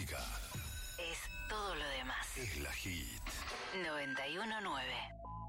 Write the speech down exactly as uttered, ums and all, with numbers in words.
música es todo lo demás. es la hit. noventa y uno nueve